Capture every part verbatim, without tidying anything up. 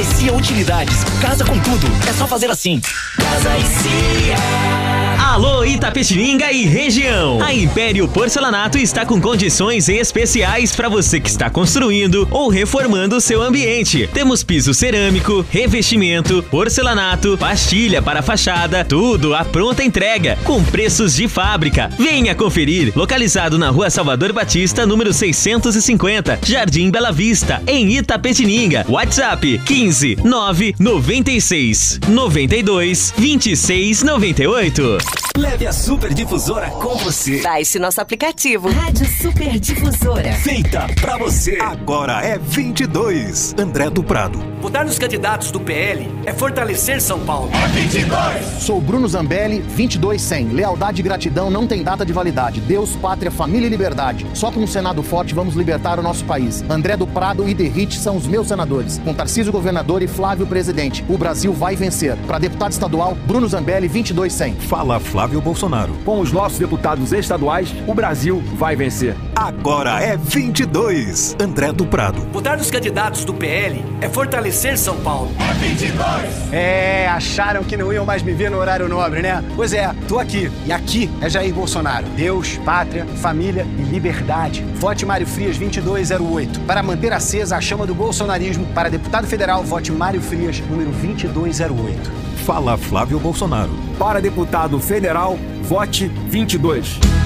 e Cia Utilidades. Casa com tudo. É só fazer assim. Casa e Cia. Alô Itapetininga e região. A Império Porcelanato está com condições especiais para você que está construindo ou reformando o seu ambiente. Temos piso cerâmico, revestimento, porcelanato, pastilha para fachada, tudo à pronta entrega, com preços de fábrica. Venha conferir. Localizado na Rua Salvador Batista, número seiscentos e cinquenta, Jardim Bela Vista, em Itapetininga. WhatsApp quinze nove noventa e seis noventa e dois vinte e seis noventa e oito. Leve a Super Difusora com você. Baixe nosso aplicativo. Rádio Super Difusora. Feita pra você. Agora é vinte e dois. André do Prado. Votar nos candidatos do P L é fortalecer São Paulo. É vinte e dois. Sou Bruno Zambelli, vinte e dois cem. Lealdade e gratidão não tem data de validade. Deus, pátria, família e liberdade. Só com um Senado forte vamos libertar o nosso país. André do Prado e Derrite são os meus senadores. Com Tarcísio governador e Flávio presidente. O Brasil vai vencer. Para deputado estadual, Bruno Zambelli, vinte e dois cem. Fala Flávio Bolsonaro. Com os nossos deputados estaduais, o Brasil vai vencer. Agora é vinte e dois. André do Prado. Votar nos candidatos do P L é fortalecer São Paulo. É vinte e dois. É, acharam que não iam mais me ver no horário nobre, né? Pois é, tô aqui. E aqui é Jair Bolsonaro. Deus, pátria, família e liberdade. Vote Mário Frias vinte e dois zero oito. Para manter acesa a chama do bolsonarismo, para deputado federal, vote Mário Frias, número vinte e dois zero oito. Fala Flávio Bolsonaro. Para deputado federal, vote vinte e dois.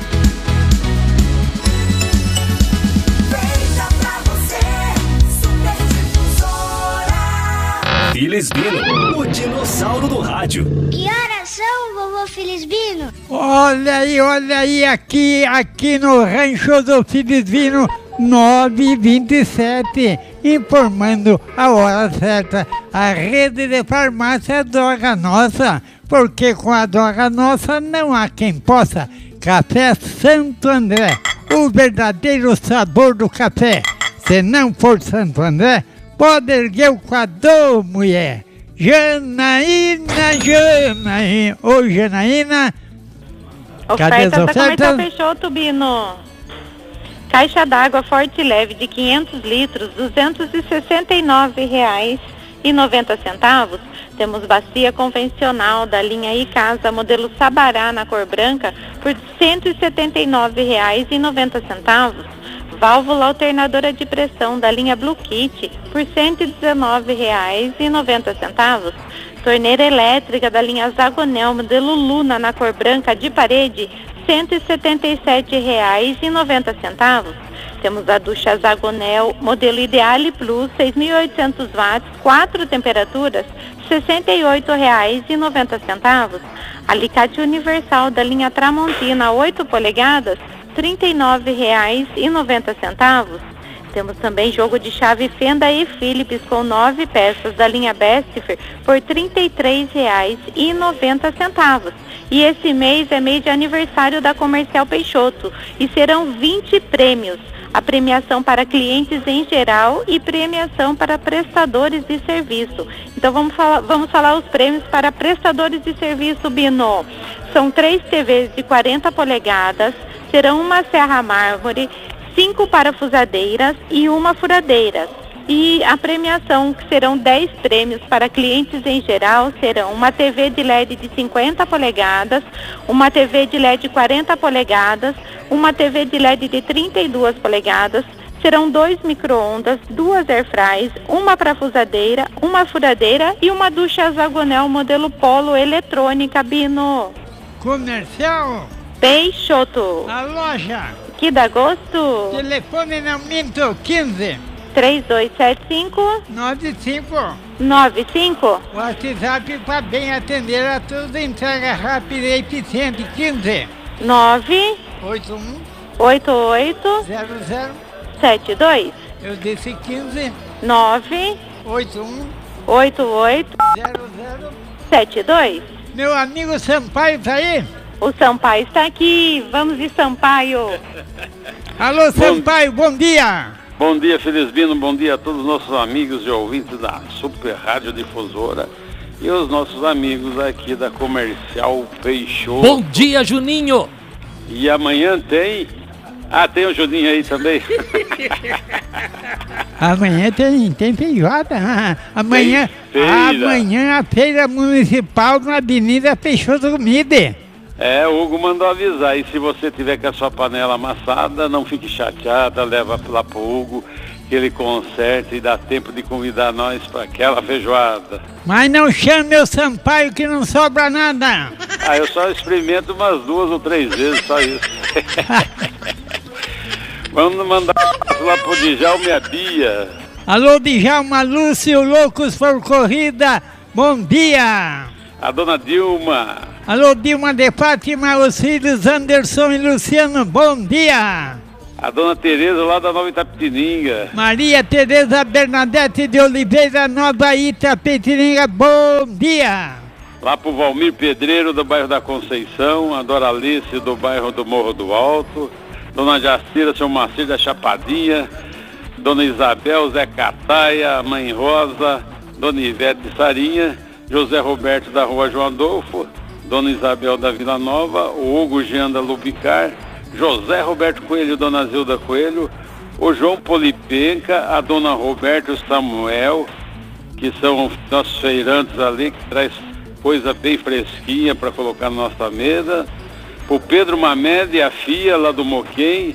Feita pra você, Super Difusora. Filisbino, o dinossauro do rádio. Que horas são, vovô Filisbino? Olha aí, olha aí, aqui, aqui no rancho do Filisbino, nove e vinte e sete, informando a hora certa. A rede de farmácia Droga Nossa, porque com a Droga Nossa não há quem possa. Café Santo André, o verdadeiro sabor do café. Se não for Santo André, pode erguer o quadrô, mulher. Janaína, Janaína, ô Janaína. Cadê as Oferta da ofertas? Comercial Peixoto, Bino. Caixa d'água forte e leve de quinhentos litros, duzentos e sessenta e nove reais e noventa centavos. Temos bacia convencional da linha Icasa, modelo Sabará na cor branca, por cento e setenta e nove reais e noventa centavos. Válvula alternadora de pressão da linha Blue Kit, por cento e dezenove reais e noventa centavos. Torneira elétrica da linha Zagonel, modelo Luna na cor branca de parede, cento e setenta e sete reais e noventa centavos. Temos a ducha Zagonel, modelo Ideale Plus, seis mil e oitocentos watts, quatro temperaturas, sessenta e oito reais e noventa centavos. Alicate universal da linha Tramontina, oito polegadas, trinta e nove reais e noventa centavos. Temos também jogo de chave Fenda e Philips com nove peças da linha Bestifer por trinta e três reais e noventa centavos. E esse mês é mês de aniversário da Comercial Peixoto e serão vinte prêmios. A premiação para clientes em geral e premiação para prestadores de serviço. Então vamos falar, vamos falar os prêmios para prestadores de serviço, Bino. São três T Vs de quarenta polegadas, serão uma serra mármore, cinco parafusadeiras e uma furadeira. E a premiação, que serão dez prêmios para clientes em geral, serão uma T V de L E D de cinquenta polegadas, uma T V de L E D de quarenta polegadas, uma T V de L E D de trinta e duas polegadas, serão dois micro-ondas, duas airfries, uma parafusadeira, uma furadeira e uma ducha Zagonel modelo Polo eletrônica, Bino. Comercial Peixoto. A loja. Que dá gosto. Telefone não minto, quinze. três dois sete cinco nove cinco nove cinco. WhatsApp para bem atender a tudo, entrega rápida e eficiente, quinze nove oito um oito oito zero zero sete dois. Eu disse quinze nove oito um oito oito zero zero sete dois. Meu amigo Sampaio tá aí? O Sampaio está aqui, vamos de Sampaio. Alô Sampaio, bom, bom dia. Bom dia, Felizbino, bom dia a todos os nossos amigos e ouvintes da Super Rádio Difusora e os nossos amigos aqui da Comercial Peixoto. Bom dia, Juninho! E amanhã tem... Ah, tem o Juninho aí também. Amanhã tem, tem feijoada. Amanhã, amanhã a feira municipal na Avenida Peixoto Comida. É, o Hugo mandou avisar. E se você tiver com a sua panela amassada, não fique chateada, leva lá pro Hugo, que ele conserta e dá tempo de convidar nós para aquela feijoada. Mas não chame o Sampaio que não sobra nada. Ah, eu só experimento umas duas ou três vezes, só isso. Vamos mandar lá pro Djalma e a Bia. Alô, Djalma, Lúcio, Loucos por Corrida, bom dia. A dona Dilma. Alô, Dilma de Fátima, os filhos Anderson e Luciano, bom dia. A dona Tereza lá da Nova Itapetininga. Maria Tereza Bernadette de Oliveira, Nova Itapetininga, bom dia. Lá pro Valmir Pedreiro do bairro da Conceição, a Doralice do bairro do Morro do Alto, dona Jacira, seu Macir da Chapadinha, dona Isabel, Zé Cataia, mãe Rosa, dona Ivete Sarinha, José Roberto da Rua João Adolfo, dona Isabel da Vila Nova, o Hugo Jean da Lubicar, José Roberto Coelho, dona Zilda Coelho, o João Polipenca, a dona Roberto Samuel, que são nossos feirantes ali, que traz coisa bem fresquinha para colocar na nossa mesa, o Pedro Mamed e a Fia lá do Moquém,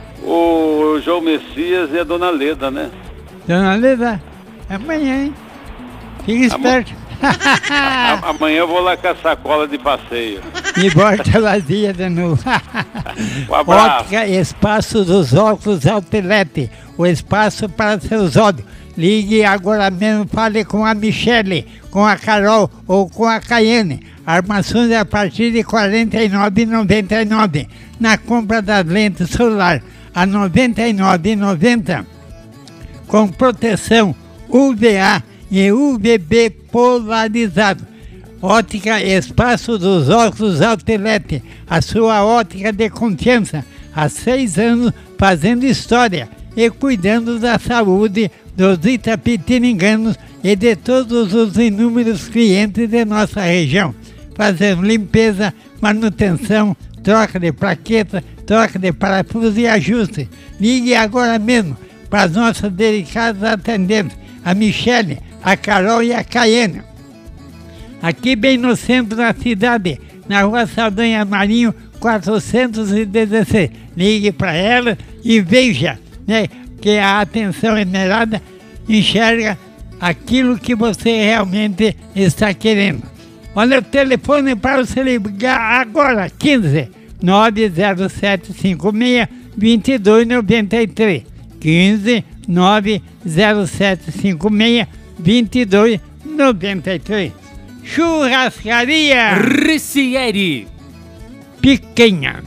o João Messias e a dona Leda, né? Dona Leda, amanhã, hein? Fica esperto. A, amanhã eu vou lá com a sacola de passeio. E volta vazia de novo. Um abraço. Ótica Espaço dos Óculos Outlet, o espaço para seus olhos. Ligue agora mesmo, fale com a Michele, com a Carol ou com a Caiane. Armações a partir de quarenta e nove reais e noventa e nove centavos. Na compra das lentes solar a noventa e nove reais e noventa centavos. Com proteção U V A e U V B polarizado. Ótica Espaço dos Óculos Outlet, a sua ótica de confiança. Há seis anos fazendo história e cuidando da saúde dos itapetininganos e de todos os inúmeros clientes de nossa região. Fazendo limpeza, manutenção, troca de plaqueta, troca de parafuso e ajuste. Ligue agora mesmo para as nossas delicadas atendentes, a Michele, a Carol e a Caiane. Aqui bem no centro da cidade, na Rua Saldanha Marinho, quatrocentos e dezesseis. Ligue para ela e veja, né, que a atenção esmerada enxerga aquilo que você realmente está querendo. Olha o telefone para você ligar agora, quinze, nove zero sete cinco seis, dois dois nove três. quinze, nove zero sete cinco seis, dois dois nove três. Churrascaria Ricieri Picanha.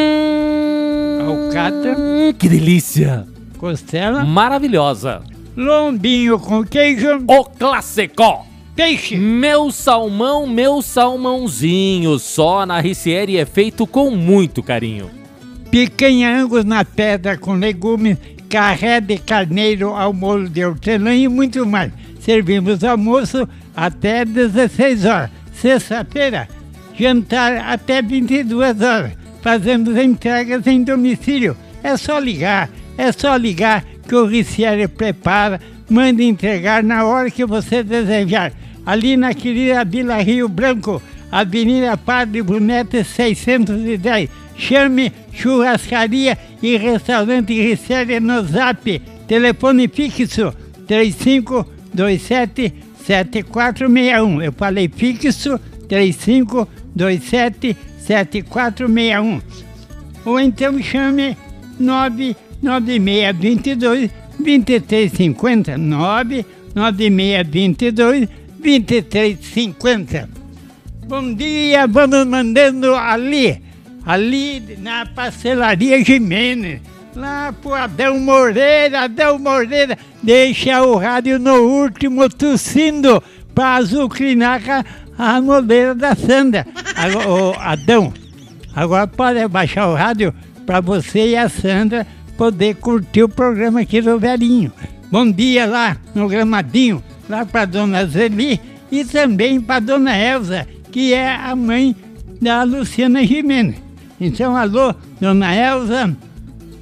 Hum, Alcatra. Que delícia. Costela maravilhosa. Lombinho com queijo. O clássico. Peixe. Meu salmão, meu salmãozinho. Só na Ricieri é feito com muito carinho. Picanha Angus na pedra com legumes, carré de carneiro ao molho de hortelã e muito mais. Servimos almoço até dezesseis horas. Sexta-feira, jantar até vinte e duas horas. Fazemos entregas em domicílio. É só ligar, é só ligar que o Ricieri prepara, manda entregar na hora que você desejar. Ali na querida Vila Rio Branco, Avenida Padre Brunete seiscentos e dez. Chame Churrascaria e Restaurante Ricieri no Zap. Telefone fixo três cinco dois sete sete quatro seis um. Eu falei fixo três cinco dois sete sete quatro seis um. Ou então chame nove nove seis dois dois dois três cinco zero. nove nove seis dois dois dois três cinco zero. Bom dia, vamos mandando ali. Ali na Pastelaria Jimenez, lá pro Adão Moreira, Adão Moreira, deixa o rádio no último tossindo para azucrinar a, a moleira da Sandra. Agora, ô, Adão, agora pode baixar o rádio para você e a Sandra poder curtir o programa aqui do Velhinho. Bom dia lá no Gramadinho, lá para dona Zeli e também para dona Elza, que é a mãe da Luciana Jimenez. Então, alô, dona Elza,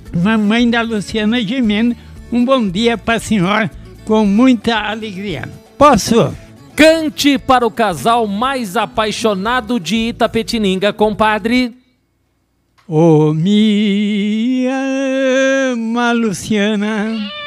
mamãe da Luciana Gimenez, um bom dia para a senhora, com muita alegria. Posso? Cante para o casal mais apaixonado de Itapetininga, compadre. Oh, me ama, Luciana.